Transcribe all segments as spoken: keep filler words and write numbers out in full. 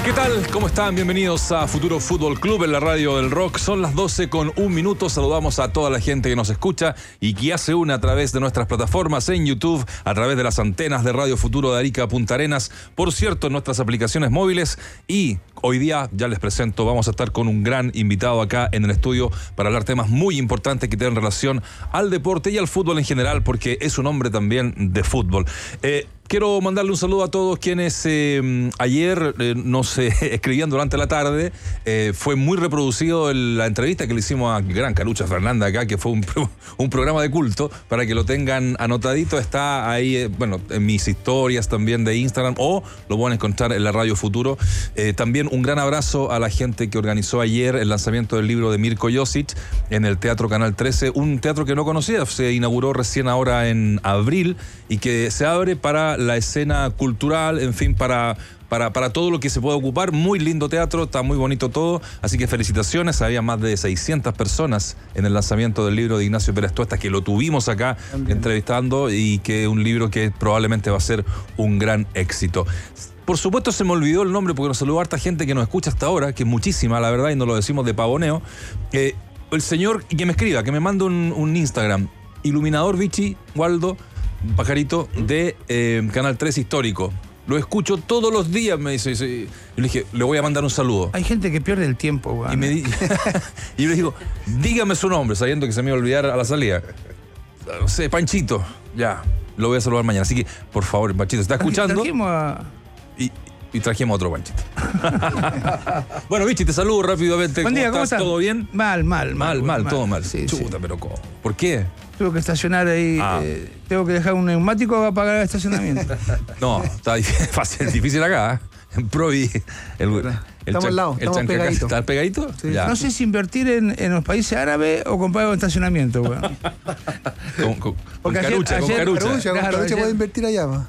¿Qué tal? ¿Cómo están? Bienvenidos a Futuro Fútbol Club en la radio del rock. Son las doce con un minuto. Saludamos a toda la gente que nos escucha y que ya se une a través de nuestras plataformas en YouTube, a través de las antenas de Radio Futuro de Arica Punta Arenas. Por cierto, en nuestras aplicaciones móviles. Y hoy día, ya les presento, vamos a estar con un gran invitado acá en el estudio para hablar temas muy importantes que tienen relación al deporte y al fútbol en general, porque es un hombre también de fútbol. Eh, Quiero mandarle un saludo a todos quienes eh, ayer eh, nos eh, escribían durante la tarde. Eh, fue muy reproducido el, la entrevista que le hicimos a gran Calucha Fernanda acá, que fue un, un programa de culto, para que lo tengan anotadito. Está ahí, eh, bueno, en mis historias también de Instagram, o lo van a encontrar en la Radio Futuro. Eh, también un gran abrazo a la gente que organizó ayer el lanzamiento del libro de Mirko Josic en el Teatro Canal trece, un teatro que no conocía, se inauguró recién ahora en abril y que se abre para la escena cultural, en fin, para, para, para todo lo que se puede ocupar. Muy lindo teatro, está muy bonito todo, así que felicitaciones. Había más de seiscientas personas en el lanzamiento del libro de Ignacio Pérez Tuesta, que lo tuvimos acá también entrevistando, y que es un libro que probablemente va a ser un gran éxito. Por supuesto, se me olvidó el nombre porque nos saludó harta gente que nos escucha hasta ahora, que es muchísima, la verdad, y nos lo decimos de pavoneo. Eh, el señor, y que me escriba, que me mande un, un Instagram, Iluminador Vichy Waldo Pajarito de eh, Canal tres Histórico. Lo escucho todos los días, me dice. Y le dije, le voy a mandar un saludo. Hay gente que pierde el tiempo, güey. Y, me di y yo le digo, dígame su nombre, sabiendo que se me iba a olvidar a la salida. No sé, Panchito. Ya, lo voy a saludar mañana. Así que, por favor, Panchito, ¿está escuchando? Trajimos a... Y, y trajimos a otro Panchito. Bueno, Vichy, te saludo rápidamente. Buen día, ¿cómo estás? ¿Todo bien? Mal, mal. Mal, mal, mal, todo mal. Sí, Chuta, sí. pero ¿cómo? ¿Por qué? Tengo que estacionar ahí. Ah. Eh, tengo que dejar un neumático para pagar el estacionamiento. No, está fácil, difícil acá, ¿eh? En Provi. El, el estamos al lado, el estamos pegaditos. ¿Estás pegadito? Sí. Ya. No sé si invertir en, en los países árabes o comprar un estacionamiento, güey. Con, con, con Porque ayer- carucha, con ayer- carucha. Carucha, con Claro, Carucha ayer- puede invertir allá, ma.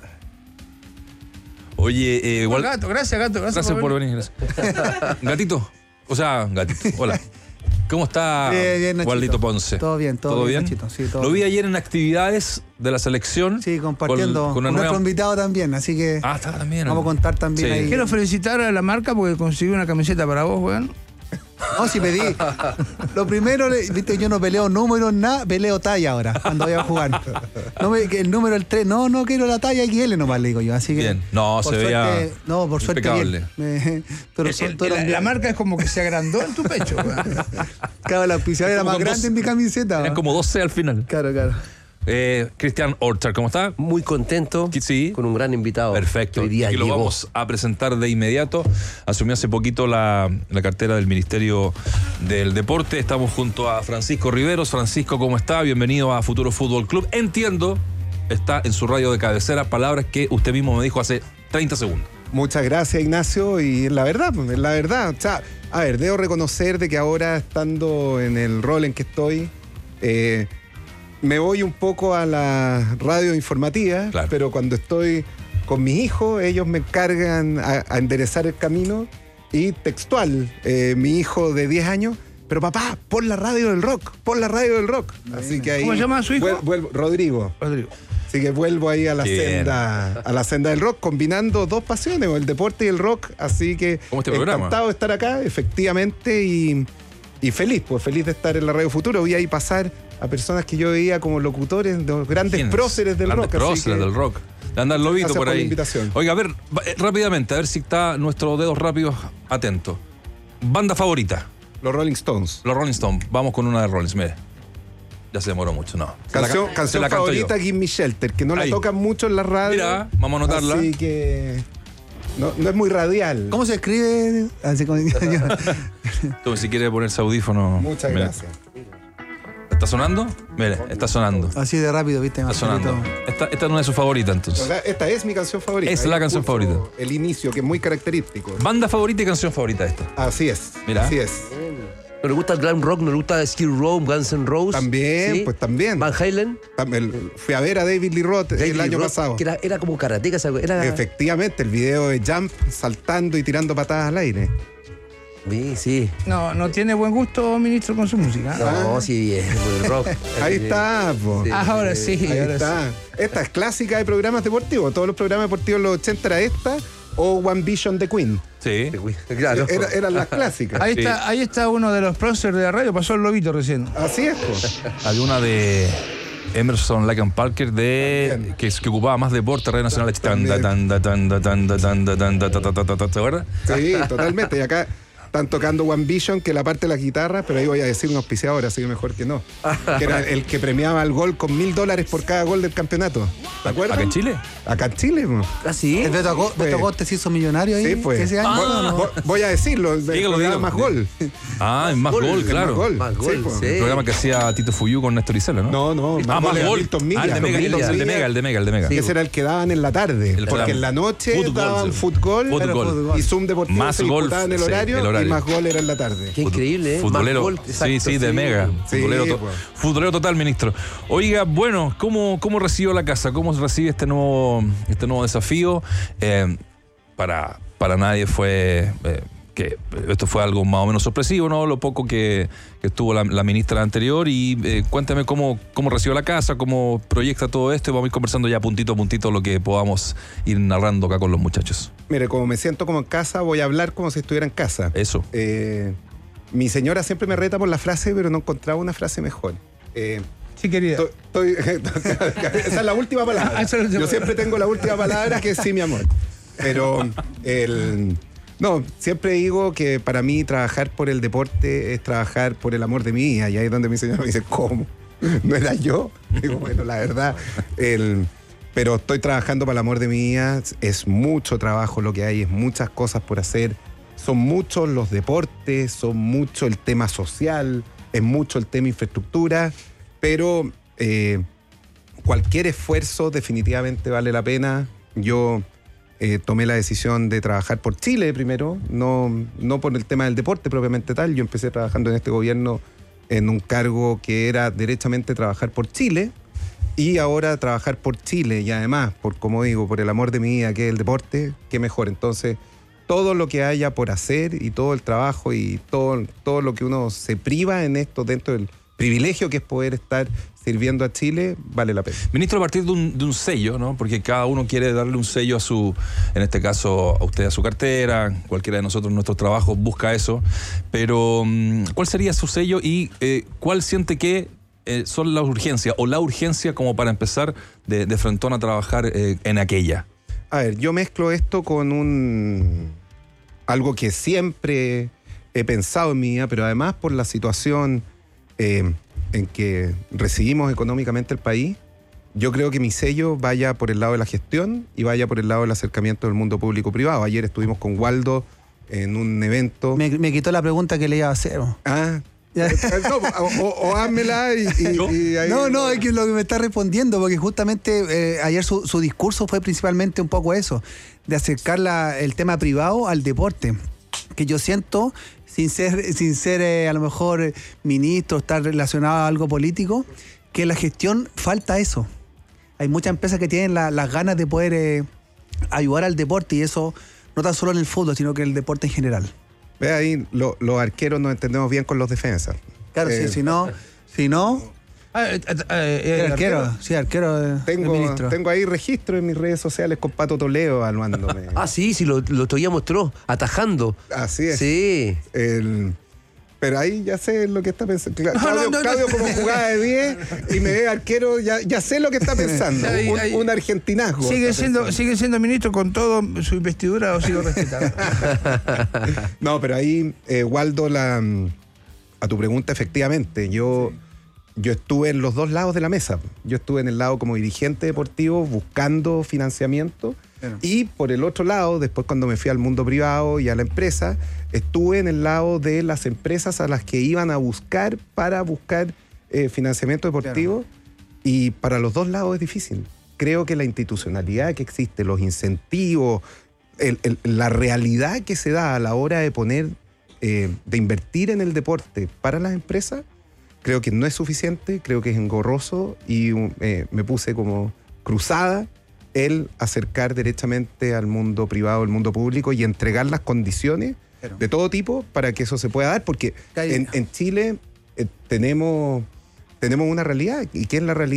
Oye, eh, igual. Gato, gracias, gato. Gracias, Gracias por venir. Gracias. Gatito. O sea, gatito. Hola. ¿Cómo está Bien, bien, Nachito. Waldito Ponce? Todo bien, todo bien, Nachito, sí, todo Lo vi bien. ayer en actividades de la selección. Sí, compartiendo con, con con una nuestro nueva... invitado también, así que Ah, está también. vamos a contar también Sí. ahí. Quiero felicitar a la marca porque consiguió una camiseta para vos, güey. No, si pedí. Lo primero, le- viste, yo no peleo números, nada, peleo talla ahora, cuando voy a jugar. No me, que el número el tres, no, no quiero la talla X L nomás, le digo yo. Así que. Bien. No, por se veía suerte- No, por suerte impecable. bien. Me- pero El- son el- todos la, los- la marca es como que se agrandó en tu pecho, güey. Claro, la auspiciadora era Como más con grande dos- en mi camiseta. Eran ma. como doce al final. Claro, claro. Eh, Cristian Orchard, ¿cómo está? Muy contento, Sí. con un gran invitado. Perfecto. que hoy día y que lo llegó. vamos a presentar de inmediato. Asumió hace poquito la, la cartera del Ministerio del Deporte. Estamos junto a Francisco Riveros. Francisco, ¿cómo está? Bienvenido a Futuro Fútbol Club. Entiendo, está en su radio de cabecera, palabras que usted mismo me dijo hace treinta segundos. Muchas gracias, Ignacio, y la verdad, pues, la verdad, o sea, a ver, debo reconocer de que ahora, estando en el rol en que estoy, eh, me voy un poco a la radio informativa, Claro. pero cuando estoy con mis hijos, ellos me encargan a, a enderezar el camino, y textual, eh, mi hijo de diez años, pero papá, pon la radio del rock, pon la radio del rock. Así que ahí ¿Cómo se llama su hijo? vuel- vuelvo- Rodrigo. Rodrigo. Así que vuelvo ahí a la Qué bien. senda, a la senda del rock, combinando dos pasiones, el deporte y el rock. Así que Como este programa. encantado de estar acá, efectivamente, y, y feliz, pues feliz de estar en la Radio Futuro. Voy a ir pasar a personas que yo veía como locutores, de los grandes ¿Quiénes? próceres del Grandes rock. así próceres que- del rock. Anda el lobito Gracias por por la ahí. invitación. Oiga, a ver, va- eh, rápidamente, a ver si está nuestros dedos rápidos atentos. Banda favorita, Los Rolling Stones. los Rolling Stones. Vamos con una de Rolling, mire. Ya se demoró mucho, no. Se la Canción, ca- se canción la canto favorita, yo. Gimme Shelter, que no la Ahí. tocan mucho en la radio. Mira, vamos a anotarla. Así que no, no es muy radial. ¿Cómo se escribe? Así como- Tú, si quiere ponerse audífono. Muchas mire. gracias. ¿Está sonando? Mire, está sonando. Así de rápido, ¿viste? Está sonando. Esta, esta es una de sus favoritas, entonces. Esta es mi canción favorita. Es Ahí la canción escucho favorita. El inicio, que es muy característico. Banda favorita y canción favorita esta. Así es. Mira. Así es. ¿No le gusta el glam rock? ¿No le gusta Skid Row, Guns N' Roses? También, ¿Sí? pues también. Van Halen. Tam- el- Fui a ver a David Lee Roth David el Lee año Roth, pasado. Que era, era como karateca, ¿sabes? Era... Efectivamente, el video de Jump saltando y tirando patadas al aire. Sí, sí. No, no tiene buen gusto, ministro, con su música. No, sí, bien, por el rock. Ahí está, po. Sí. Ah, ahora sí, Ahí ahora está. sí. Esta es clásica de programas deportivos. Todos los programas deportivos de los ochenta era esta. o One Vision de Queen. Sí. Claro. Era- eran las clásicas. Ahí, Sí. está, ahí está uno de los próceres de la radio, pasó el lobito recién. Así es, pues. Había una de Emerson Lake and Parker de También. que, que ocupaba más deporte, Radio Nacional. También. Tan, tan, tan, tan, tan, tan, tan, tan, tan, tan, tan, tan, tan, ¿te acuerdas? Sí, totalmente. Y acá están tocando One Vision, que es la parte de la guitarra, pero ahí voy a decir un auspiciador, así que mejor que no. Que era el que premiaba el gol con mil dólares por cada gol del campeonato. ¿Te acuerdas? ¿Acá en Chile? Acá en Chile, pues. ¿Ah, sí? El Beto, Aco- Pues- Beto Acosta se hizo millonario ahí Sí, pues. ese año. Voy- ¿no? voy, voy a decirlo. Dígalo, porque dígalo. más gol. Ah, en más gol, gol, en claro. Más gol. Más gol, pues. sí. El programa que hacía Tito Fuyú con Néstor Isela, ¿no? No, no, Ah, más era gol. Milton Ah, Milla. el de Mega, el de- Milton el de Milla, Mega, el de Mega, el de Mega. que ese era el que daban en la tarde. El porque programa. en la noche Fútbol, daban sí. fútbol, Fútbol. y Zoom Deportivo Más se gol, disputaba en el sí, horario, el horario. y más gol era en la tarde. Qué increíble, ¿eh? Futbolero, Más gol, sí, exacto, sí, de Mega. Sí, Futbolero, to- pues. futbolero total, ministro. Oiga, bueno, ¿cómo, cómo recibió la casa? ¿Cómo recibe este nuevo, este nuevo desafío? Eh, para, para nadie fue... eh, que esto fue algo más o menos sorpresivo, ¿no? Lo poco que, que estuvo la, la ministra anterior. Y eh, cuéntame cómo, cómo recibió la casa, cómo proyecta todo esto. Y vamos a ir conversando ya puntito a puntito lo que podamos ir narrando acá con los muchachos. Mire, como me siento como en casa, voy a hablar como si estuviera en casa. Eso. Eh, mi señora siempre me reta por la frase, pero no encontraba una frase mejor. Eh, Sí, querida. estoy- estoy- esa es la última palabra. Ah, esa es la última Yo siempre tengo la última palabra, que es sí, mi amor. Pero el... No, siempre digo que para mí trabajar por el deporte es trabajar por el amor de mi hija. Y ahí es donde mi señora me dice, ¿cómo? ¿No era yo? Digo, bueno, la verdad. El, pero estoy trabajando para el amor de mi hija. Es mucho trabajo lo que hay, es muchas cosas por hacer. Son muchos los deportes, son mucho el tema social, es mucho el tema infraestructura. Pero eh, cualquier esfuerzo definitivamente vale la pena. Yo... Eh, tomé la decisión de trabajar por Chile primero, no, no por el tema del deporte propiamente tal. Yo empecé trabajando en este gobierno en un cargo que era derechamente trabajar por Chile, y ahora trabajar por Chile y además, por como digo, por el amor de mi vida, que es el deporte, qué mejor. Entonces, todo lo que haya por hacer y todo el trabajo y todo, todo lo que uno se priva en esto dentro del privilegio que es poder estar sirviendo a Chile, vale la pena. Ministro, a partir de un, de un sello, ¿no? Porque cada uno quiere darle un sello a su, en este caso, a usted a su cartera, cualquiera de nosotros en nuestros trabajos busca eso, pero ¿cuál sería su sello y eh, cuál siente que eh, son las urgencias o la urgencia como para empezar de, de frentón a trabajar eh, en aquella? A ver, yo mezclo esto con un algo que siempre he pensado en mi vida, pero además por la situación eh, en que recibimos económicamente el país, yo creo que mi sello vaya por el lado de la gestión y vaya por el lado del acercamiento del mundo público-privado. Ayer estuvimos con Waldo en un evento. Me, me quitó la pregunta que le iba a hacer. ¿no? Ah, no, o, o, o házmela y, y- y ahí... No, no, es que lo que me está respondiendo, porque justamente eh, ayer su, su discurso fue principalmente un poco eso, de acercar la- el tema privado al deporte, que yo siento, sin ser, sin ser eh, a lo mejor eh, ministro, estar relacionado a algo político, que en la gestión falta eso. Hay muchas empresas que tienen la- las ganas de poder eh, ayudar al deporte, y eso no tan solo en el fútbol, sino que en el deporte en general. Ve ahí, lo- los arqueros nos entendemos bien con los defensas. Claro, Eh, sí, si no, si no, Ah, eh, eh, eh, el arquero, sí, arquero de, de Tengo, ministro. tengo ahí registro en mis redes sociales con Pato Toledo evaluándome. Ah, sí, sí, lo, lo todavía mostró, atajando. Así es. Sí. El- pero ahí ya sé lo que está pensando. Cla- No, Claudio, no, no, Claudio no. como jugada de diez y me ve arquero, ya, ya sé lo que está pensando. Ahí, un, ahí. un argentinazgo. Sigue está siendo, pensando. sigue siendo ministro con todo su investidura, o sigo respetando. No, pero ahí, eh, Waldo, la, mm, a tu pregunta, efectivamente, yo, yo estuve en los dos lados de la mesa. Yo estuve en el lado como dirigente deportivo buscando financiamiento, Claro. y por el otro lado, después cuando me fui al mundo privado y a la empresa, estuve en el lado de las empresas a las que iban a buscar para buscar eh, financiamiento deportivo, y para los dos lados es difícil. Creo que la institucionalidad que existe, los incentivos, el- el- la realidad que se da a la hora de poner, eh, de invertir en el deporte para las empresas, creo que no es suficiente, creo que es engorroso, y eh, me puse como cruzada el acercar derechamente al mundo privado, al mundo público, y entregar las condiciones Claro. de todo tipo para que eso se pueda dar, porque Hay- en, en Chile eh, tenemos, tenemos una realidad, y que es la realidad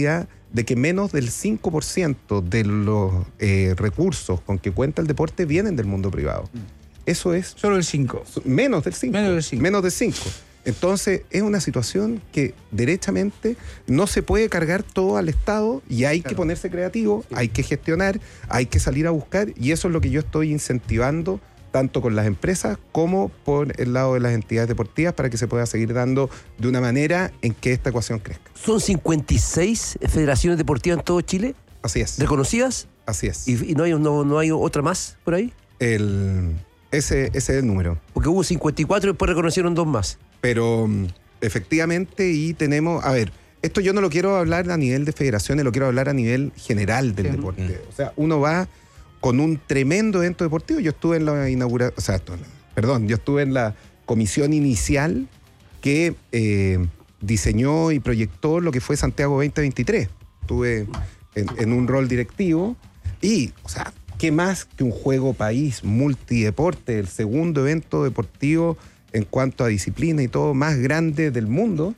de que menos del cinco por ciento de los eh, recursos con que cuenta el deporte vienen del mundo privado. Eso es... Solo el cinco. Menos del cinco. Menos del cinco. Menos del cinco. Entonces, es una situación que derechamente no se puede cargar todo al Estado y hay claro. que ponerse creativo, sí. hay que gestionar, hay que salir a buscar, y eso es lo que yo estoy incentivando tanto con las empresas como por el lado de las entidades deportivas para que se pueda seguir dando de una manera en que esta ecuación crezca. ¿Son cincuenta y seis federaciones deportivas en todo Chile? Así es. ¿Reconocidas? Así es. ¿Y, y no, hay, no, no hay otra más por ahí? El, ese, ese es el número. Porque hubo cincuenta y cuatro y después reconocieron dos más. Pero efectivamente, y tenemos, a ver, esto yo no lo quiero hablar a nivel de federaciones, lo quiero hablar a nivel general del sí. deporte. O sea, uno va con un tremendo evento deportivo. Yo estuve en la inauguración, o sea, perdón, yo estuve en la comisión inicial que eh, diseñó y proyectó lo que fue Santiago veinte veintitrés. Estuve en, en un rol directivo y, o sea, ¿qué más que un juego país multideporte, el segundo evento deportivo en cuanto a disciplina y todo más grande del mundo?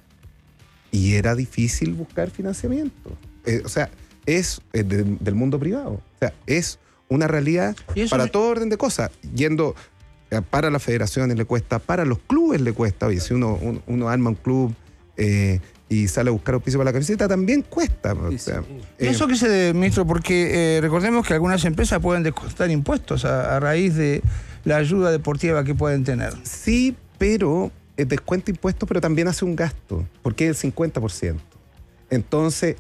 Y era difícil buscar financiamiento. Eh, o sea, es eh, de, del mundo privado. O sea, es una realidad para todo orden de cosas. Yendo eh, para las federaciones le cuesta, para los clubes le cuesta. Oye, si uno, uno, uno arma un club eh, y sale a buscar auspicio para la camiseta, también cuesta. O sea, eh, ¿Eso qué se debe, ministro? Porque eh, recordemos que algunas empresas pueden descontar impuestos a, a raíz de la ayuda deportiva que pueden tener. Sí, pero eh, descuenta impuestos, pero también hace un gasto, porque es el cincuenta por ciento. Entonces,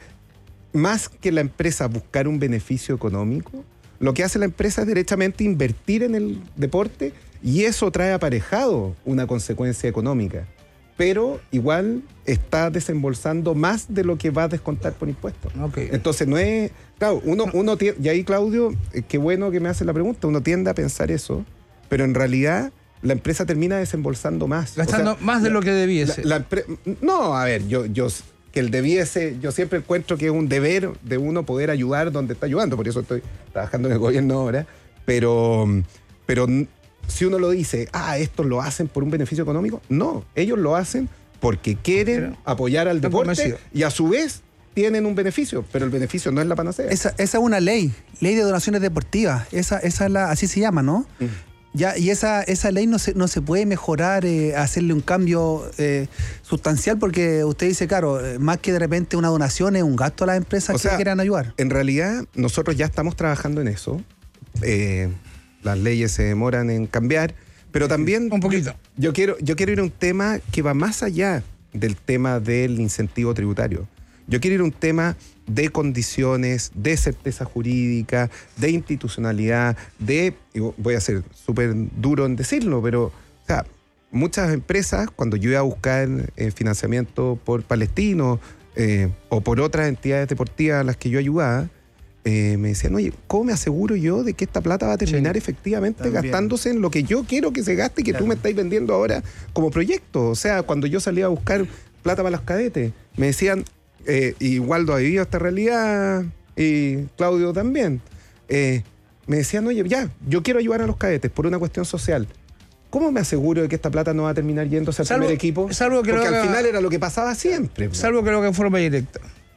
más que la empresa buscar un beneficio económico, lo que hace la empresa es derechamente invertir en el deporte y eso trae aparejado una consecuencia económica. Pero igual está desembolsando más de lo que va a descontar por impuestos. Okay. Entonces no es... Claro, uno, uno tiene, y ahí Claudio, eh, qué bueno que me hace la pregunta, uno tiende a pensar eso, pero en realidad la empresa termina desembolsando más. Gastando o sea, más de la, lo que debiese. La, la empre- no, a ver, yo... yo que el debiese, yo siempre encuentro que es un deber de uno poder ayudar donde está ayudando, por eso estoy trabajando en el gobierno ahora, pero, pero si uno lo dice, ah, estos lo hacen por un beneficio económico, no, ellos lo hacen porque quieren apoyar al deporte y a su vez tienen un beneficio, pero el beneficio no es la panacea. Esa, esa es una ley, ley de donaciones deportivas, esa, esa es la, así se llama, ¿no? Mm. Ya, y esa, esa ley no se, no se puede mejorar, eh, hacerle un cambio eh, sustancial, porque usted dice, claro, eh, más que de repente una donación es un gasto a las empresas o que sea, quieran ayudar. En realidad, nosotros ya estamos trabajando en eso. Eh, las leyes se demoran en cambiar, pero también... Un poquito. Yo, yo, quiero, yo quiero ir a un tema que va más allá del tema del incentivo tributario. Yo quiero ir a un tema de condiciones, de certeza jurídica, de institucionalidad, de, y voy a ser súper duro en decirlo, pero o sea, muchas empresas, cuando yo iba a buscar eh, financiamiento por Palestino eh, o por otras entidades deportivas a las que yo ayudaba, eh, me decían, oye, ¿cómo me aseguro yo de que esta plata va a terminar sí, efectivamente también gastándose en lo que yo quiero que se gaste y que claro. tú me estás vendiendo ahora como proyecto? O sea, cuando yo salía a buscar plata para los cadetes, me decían... Eh, y Waldo ha vivido esta realidad y Claudio también. Eh, me decían, oye, ya, yo quiero ayudar a los cadetes por una cuestión social. ¿Cómo me aseguro de que esta plata no va a terminar yéndose al salvo, primer equipo? Salvo que Porque haga, al final era lo que pasaba siempre. Salvo que lo haga en forma directa.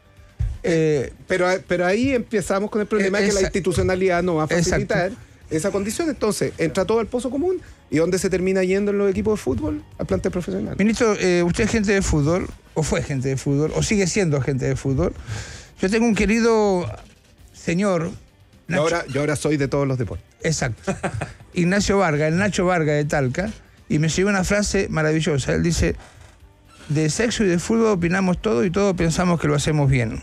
Eh, pero, pero ahí empezamos con el problema de que la institucionalidad no va a facilitar exacto. esa condición. Entonces, entra todo al pozo común y ¿dónde se termina yendo en los equipos de fútbol? Al plantel profesional. Ministro, eh, usted es gente de fútbol, o fue gente de fútbol, o sigue siendo gente de fútbol. Yo tengo un querido señor... Nacho, yo, ahora, yo ahora soy de todos los deportes. Exacto. Ignacio Vargas, el Nacho Vargas de Talca, y me sirvió una frase maravillosa. Él dice, de sexo y de fútbol opinamos todo y todos pensamos que lo hacemos bien.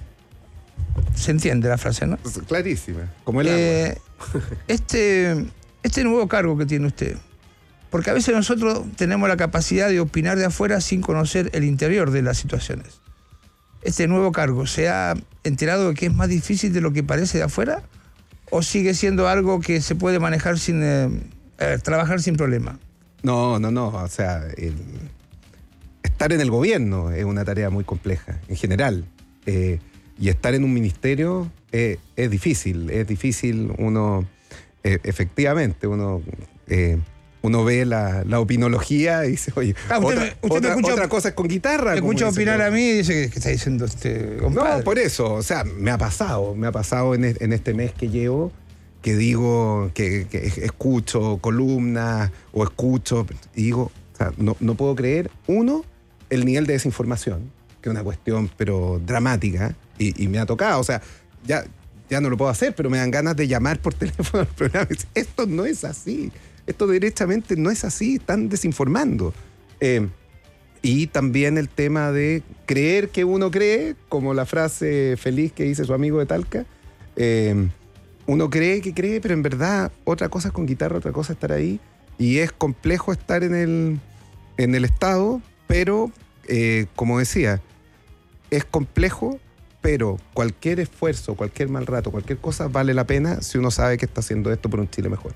Se entiende la frase, ¿no? Pues clarísima, como el eh, agua. Este, este nuevo cargo que tiene usted, porque a veces nosotros tenemos la capacidad de opinar de afuera sin conocer el interior de las situaciones. ¿Este nuevo cargo se ha enterado de que es más difícil de lo que parece de afuera? ¿O sigue siendo algo que se puede manejar sin... Eh, eh, trabajar sin problema? No, no, no. O sea, el, estar en el gobierno es una tarea muy compleja, en general. Eh, y estar en un ministerio eh, es difícil. Es difícil uno... Eh, efectivamente, uno... Eh, uno ve la, la opinología y dice, oye, Ah, usted otra, me- usted me otra- escucha- otra cosa es con guitarra. Me como escucha dice, opinar ¿no? a mí y dice que, que está diciendo este compadre. No, por eso, o sea, me ha pasado, me ha pasado en, es- en este mes que llevo, que digo, que, que escucho columnas o escucho, y digo, o sea, no, no puedo creer, uno, el nivel de desinformación, que es una cuestión, pero dramática, y, y me ha tocado, o sea, ya, ya no lo puedo hacer, pero me dan ganas de llamar por teléfono al programa y decir, esto no es así, esto derechamente no es así, están desinformando. Eh, Y también el tema de creer que uno cree, como la frase feliz que dice su amigo de Talca. Eh, uno cree que cree, pero en verdad otra cosa es con guitarra, otra cosa es estar ahí. Y es complejo estar en el, en el estado, pero eh, como decía, es complejo, pero cualquier esfuerzo, cualquier mal rato, cualquier cosa vale la pena si uno sabe que está haciendo esto por un Chile mejor.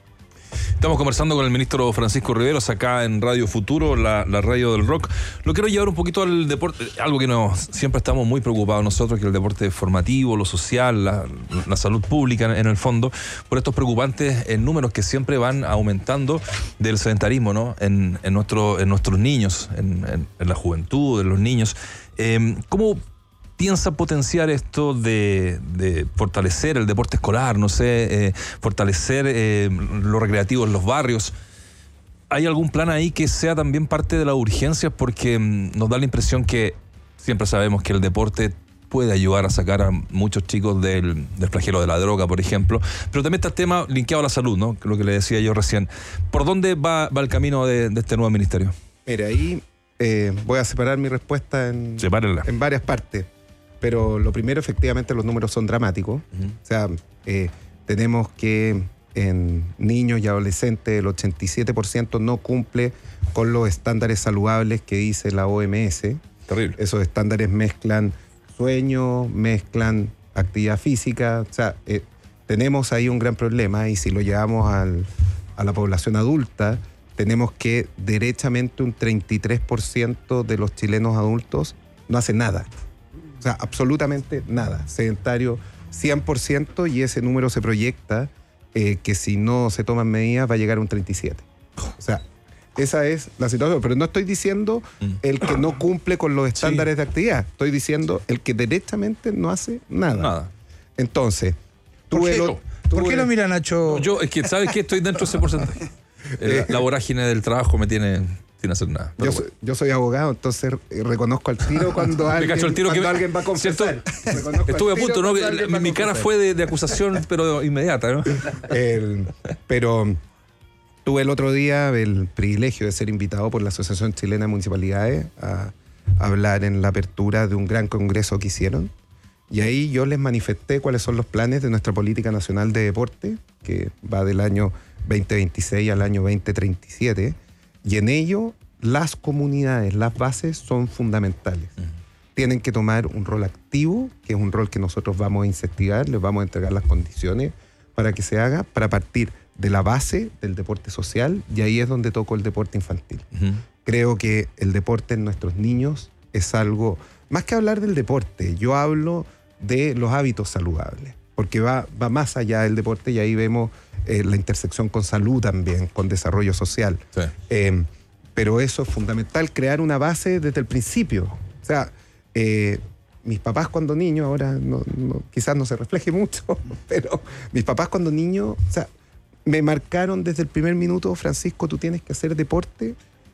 Estamos conversando con el ministro Francisco Riveros acá en Radio Futuro, la, la radio del rock. Lo quiero llevar un poquito al deporte, algo que nos, siempre estamos muy preocupados nosotros, que el deporte formativo, lo social, la, la salud pública en el fondo, por estos preocupantes en números que siempre van aumentando del sedentarismo, ¿no? En, en, nuestro, en nuestros niños, en, en, en la juventud, en los niños. Eh, ¿Cómo piensa potenciar esto de, de fortalecer el deporte escolar, no sé, eh, fortalecer eh, lo recreativo en los barrios? ¿Hay algún plan ahí que sea también parte de las urgencias? Porque mm, nos da la impresión que siempre sabemos que el deporte puede ayudar a sacar a muchos chicos del, del flagelo de la droga, por ejemplo, pero también está el tema linkeado a la salud, ¿no? Lo que le decía yo recién. ¿Por dónde va, va el camino de, de este nuevo ministerio? Mira, ahí eh, voy a separar mi respuesta en, Sepárenla. en varias partes. Pero lo primero, efectivamente, los números son dramáticos. Uh-huh. O sea, eh, tenemos que en niños y adolescentes el ochenta y siete por ciento no cumple con los estándares saludables que dice la O M S. Terrible. Esos estándares mezclan sueño, mezclan actividad física. O sea, eh, tenemos ahí un gran problema y si lo llevamos al, a la población adulta, tenemos que derechamente un treinta y tres por ciento de los chilenos adultos no hace nada. O sea, absolutamente nada. Sedentario cien por ciento y ese número se proyecta eh, que si no se toman medidas va a llegar a un treinta y siete. O sea, esa es la situación. Pero no estoy diciendo el que no cumple con los estándares sí. de actividad. Estoy diciendo el que derechamente no hace nada. Nada. Entonces, ¿Por qué, lo, ¿por qué lo mira, Nacho? No, yo, es que, ¿sabes qué? Estoy dentro de ese porcentaje. Eh, la vorágine del trabajo me tiene... sin hacer nada. Yo soy, yo soy abogado, entonces reconozco al tiro cuando alguien, el tiro cuando que, alguien va a confesar. Estuve a punto, ¿no? Mi, mi cara fue de, de acusación, pero inmediata, ¿no? El, pero tuve el otro día el privilegio de ser invitado por la Asociación Chilena de Municipalidades a, a hablar en la apertura de un gran congreso que hicieron. Y ahí yo les manifesté cuáles son los planes de nuestra política nacional de deporte, que va del año veinte veintiséis al año veinte treinta y siete. Y en ello, las comunidades, las bases son fundamentales. Uh-huh. Tienen que tomar un rol activo, que es un rol que nosotros vamos a incentivar, les vamos a entregar las condiciones para que se haga, para partir de la base del deporte social, y ahí es donde toco el deporte infantil. Uh-huh. Creo que el deporte en nuestros niños es algo, más que hablar del deporte, yo hablo de los hábitos saludables, porque va, va más allá del deporte y ahí vemos eh, la intersección con salud también, con desarrollo social. Sí. Eh, pero eso es fundamental, crear una base desde el principio. O sea, eh, mis papás cuando niños, ahora no, no, quizás no se refleje mucho, pero mis papás cuando niños, o sea, me marcaron desde el primer minuto, Francisco, tú tienes que hacer deporte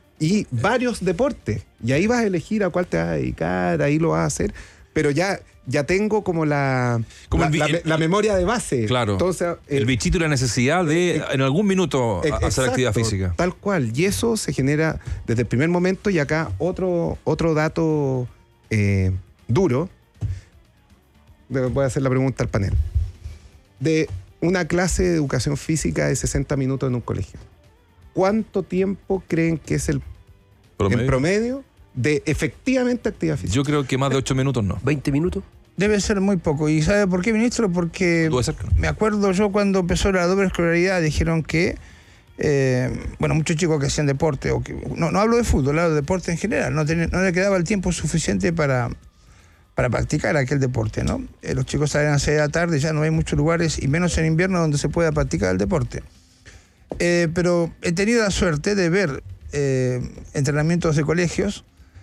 y varios deportes. Y ahí vas a elegir a cuál te vas a dedicar, ahí lo vas a hacer. Pero ya, ya tengo como la, como la, el, la, la memoria de base. Claro. Entonces, el, el bichito y la necesidad de, eh, en algún minuto, eh, hacer exacto, actividad física. Tal cual. Y eso se genera desde el primer momento. Y acá otro, otro dato eh, duro. Voy a hacer la pregunta al panel. De una clase de educación física de sesenta minutos en un colegio, ¿cuánto tiempo creen que es el ¿Promedio? en promedio de efectivamente actividad física? Yo creo que más de ocho minutos no. ¿veinte minutos? Debe ser muy poco. ¿Y sabe por qué, ministro? Porque Puede ser que no. Me acuerdo yo cuando empezó la doble escolaridad, dijeron que, eh, bueno, muchos chicos que hacían deporte, o que, no, no hablo de fútbol, hablo de deporte en general, no, ten, no le quedaba el tiempo suficiente para, para practicar aquel deporte, ¿no? Eh, los chicos salen a seis de la tarde, ya no hay muchos lugares, y menos en invierno, donde se pueda practicar el deporte. Eh, pero he tenido la suerte de ver eh, entrenamientos de colegios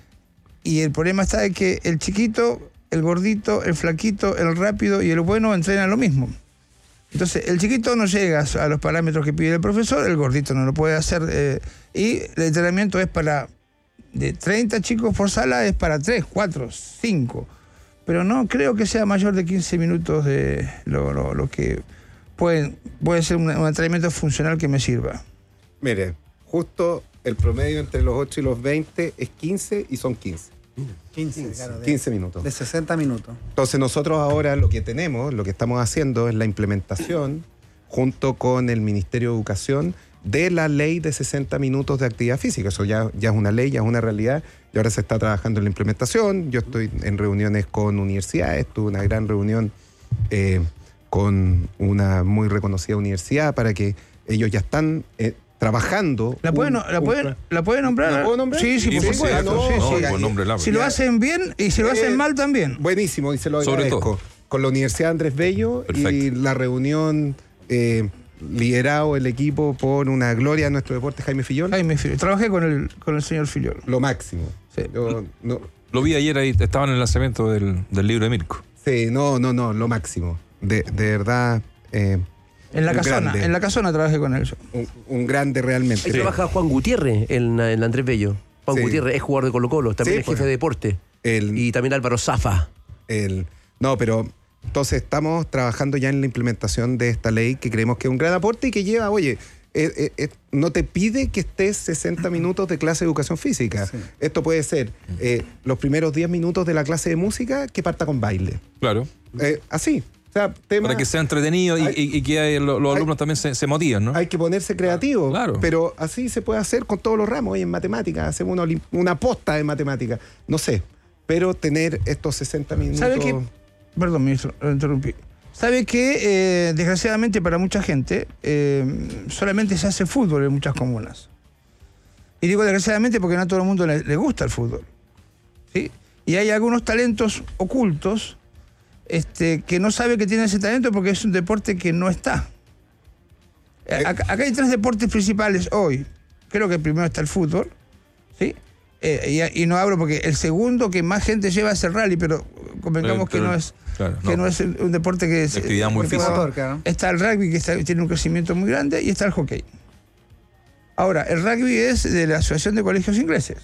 y el problema está en que el chiquito, el gordito, el flaquito, el rápido y el bueno entrenan lo mismo. Entonces, el chiquito no llega a los parámetros que pide el profesor, el gordito no lo puede hacer. Eh, y el entrenamiento es para, de treinta chicos por sala, es para tres, cuatro, cinco. Pero no creo que sea mayor de quince minutos de lo, lo, lo que puede, puede ser un, un entrenamiento funcional que me sirva. Mire, justo el promedio entre los ocho y los veinte es quince y son quince. quince, claro, de, quince minutos. De sesenta minutos. Entonces nosotros ahora lo que tenemos, lo que estamos haciendo es la implementación junto con el Ministerio de Educación de la ley de sesenta minutos de actividad física. Eso ya, ya es una ley, ya es una realidad y ahora se está trabajando en la implementación. Yo estoy en reuniones con universidades, tuve una gran reunión eh, con una muy reconocida universidad para que ellos ya están eh, trabajando. ¿La puede, un, la, un, puede, ¿La puede nombrar? ¿La puedo nombrar? Sí, sí, Sí, por por supuesto. supuesto. Sí, No, sí. buen nombre largo. Si lo Ya. hacen bien y si lo hacen Eh, mal también. Buenísimo, y se lo Sobre agradezco. todo. Con la Universidad Andrés Bello y Perfecto. la reunión eh, liderado el equipo por una gloria de nuestro deporte, Jaime Fillol. Jaime Filiol. Trabajé con el, con el señor Filiol. Lo máximo. Sí. Yo, no, Lo vi ayer ahí, estaba en el lanzamiento del, del libro de Mirko. sí, no, no, no, lo máximo. De, de verdad, eh, En la Un casona, grande. en la casona trabajé con él yo. un, un grande realmente. Ahí trabaja Juan Gutiérrez en, en Andrés Bello. Juan Sí. Gutiérrez es jugador de Colo-Colo, también Sí, es jefe pues. de deporte. El, Y también Álvaro Zafa. el, no, pero entonces estamos trabajando ya en la implementación de esta ley que creemos que es un gran aporte y que lleva, oye, eh, eh, eh, no te pide que estés sesenta minutos de clase de educación física. Sí. Esto puede ser eh, los primeros diez minutos de la clase de música que parta con baile. Claro. Eh, así. O sea, tema, Para que sea entretenido y, Hay- y- y que hay- lo- los hay- alumnos también se, se motiven, ¿no? hay que ponerse creativo. Claro. Pero así se puede hacer con todos los ramos. Oye, en matemáticas, hacemos una, olim- una posta de matemáticas. No sé. Pero tener estos sesenta minutos. ¿Sabe qué? Perdón, ministro, lo interrumpí. ¿Sabe que eh, desgraciadamente para mucha gente eh, solamente se hace fútbol en muchas comunas? Y digo desgraciadamente porque no a todo el mundo le, le gusta el fútbol. ¿Sí? Y hay algunos talentos ocultos este, que no sabe que tienen ese talento porque es un deporte que no está. Eh. Acá, acá hay tres deportes principales hoy. Creo que primero está el fútbol, ¿sí? Eh, y, y no hablo porque el segundo que más gente lleva es el rally, pero convengamos Pero- que no es claro, que no. no es el- un deporte que es De actividad muy porque física. motor. Claro. Está el rugby que está- tiene un crecimiento muy grande y está el hockey. Ahora, el rugby es de la Asociación de Colegios Ingleses.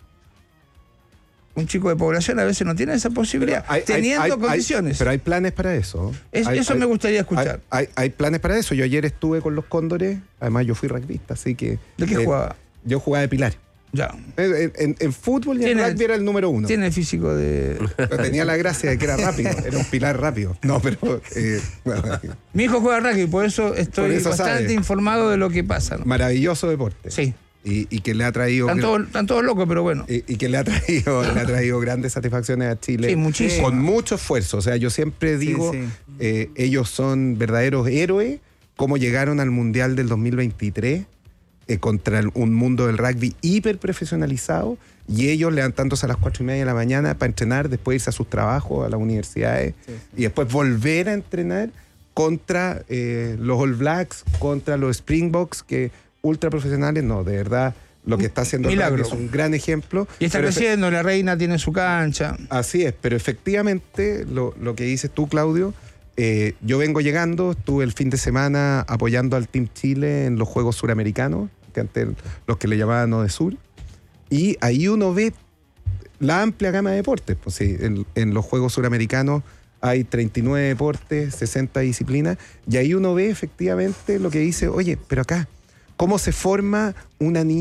Un chico de población a veces no tiene esa posibilidad, Hay- hay- teniendo hay- hay- condiciones. pero hay planes para eso. Es- Hay- eso hay- me gustaría escuchar. Hay, hay- hay planes para eso. Yo ayer estuve con los Cóndores. Además, yo fui rugbyista, así que. ¿De qué eh, jugaba? Yo jugaba de pilar. Ya. En, en- en fútbol y en Tiene- rugby era el número uno. Tiene el físico de... Pero tenía la gracia de que era rápido. Era un pilar rápido. No, pero. eh, bueno, Mi hijo juega rugby, por eso estoy Por eso bastante sabe. informado de lo que pasa, ¿no? maravilloso deporte. Sí. Y, y que le ha traído. Están todos, están todos locos, pero bueno. y, y que le ha traído, le ha traído grandes satisfacciones a Chile. Sí, muchísimo. Con mucho esfuerzo. O sea, yo siempre digo, sí. eh, ellos son verdaderos héroes, cómo llegaron al Mundial del dos mil veintitrés eh, contra el- un mundo del rugby hiper profesionalizado y ellos levantándose a las cuatro y media de la mañana para entrenar, después irse a sus trabajos, a las universidades y después volver a entrenar contra eh, los All Blacks, contra los Springboks, que ultra profesionales, no, de verdad, lo que está haciendo el Milagro. rugby es un gran ejemplo. Y está Pero efe- creciendo, la reina tiene su cancha. Así es, pero efectivamente lo, lo que dices tú, Claudio, eh, yo vengo llegando, estuve el fin de semana apoyando al Team Chile en los Juegos Suramericanos, que antes los que le llamaban Odesur, y ahí uno ve la amplia gama de deportes. Pues sí, en, en los Juegos Suramericanos hay treinta y nueve deportes, sesenta disciplinas, y ahí uno ve efectivamente lo que dice, oye, pero acá, ¿cómo se forma una niña?